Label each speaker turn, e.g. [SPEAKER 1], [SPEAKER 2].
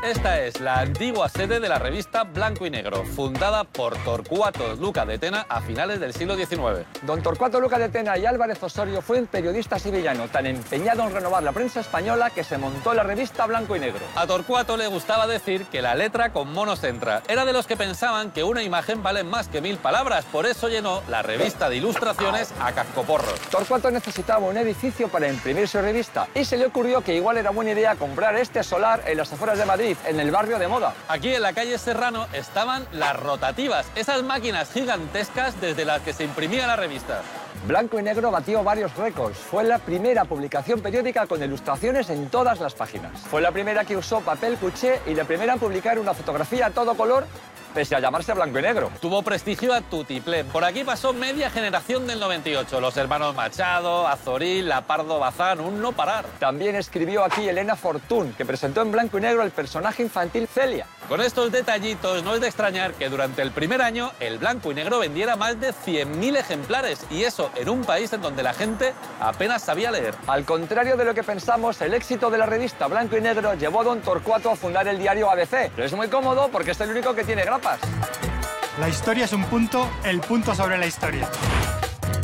[SPEAKER 1] Esta es la antigua sede de la revista Blanco y Negro, fundada por Torcuato Luca de Tena a finales del siglo XIX.
[SPEAKER 2] Don Torcuato Luca de Tena y Álvarez Osorio fue un periodista sevillano tan empeñado en renovar la prensa española que se montó la revista Blanco y Negro.
[SPEAKER 1] A Torcuato le gustaba decir que la letra con monos entra. Era de los que pensaban que una imagen vale más que 1000 palabras, por eso llenó la revista de ilustraciones a cascoporros.
[SPEAKER 2] Torcuato necesitaba un edificio para imprimir su revista y se le ocurrió que igual era buena idea comprar este solar en las afueras de Madrid, en el barrio de Moda.
[SPEAKER 1] Aquí en la calle Serrano estaban las rotativas, esas máquinas gigantescas desde las que se imprimía la revista.
[SPEAKER 2] Blanco y Negro batió varios récords. Fue la primera publicación periódica con ilustraciones en todas las páginas. Fue la primera que usó papel cuché y la primera en publicar una fotografía a todo color, pese a llamarse Blanco y Negro.
[SPEAKER 1] Tuvo prestigio a tutiplén. Por aquí pasó media generación del 98. Los hermanos Machado, Azorín, Lapardo Bazán, un no parar.
[SPEAKER 2] También escribió aquí Elena Fortún, que presentó en Blanco y Negro el personaje infantil Celia.
[SPEAKER 1] Con estos detallitos no es de extrañar que durante el primer año el Blanco y Negro vendiera más de 100.000 ejemplares, y eso en un país en donde la gente apenas sabía leer.
[SPEAKER 2] Al contrario de lo que pensamos, el éxito de la revista Blanco y Negro llevó a don Torcuato a fundar el diario ABC. Pero es muy cómodo porque es el único que tiene grapas.
[SPEAKER 3] La historia es un punto, el punto sobre la historia.